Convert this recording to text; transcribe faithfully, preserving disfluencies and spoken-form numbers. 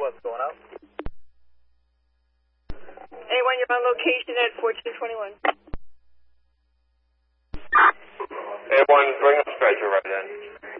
what's going on? A one, you're on location at fourteen twenty-one. A one, bring a stretcher right in.